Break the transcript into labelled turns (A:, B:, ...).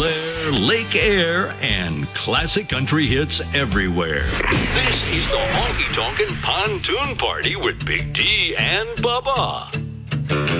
A: Claire, Lake Air, and classic country hits everywhere. This is the Honky Tonkin' Pontoon Party with Big D and Bubba.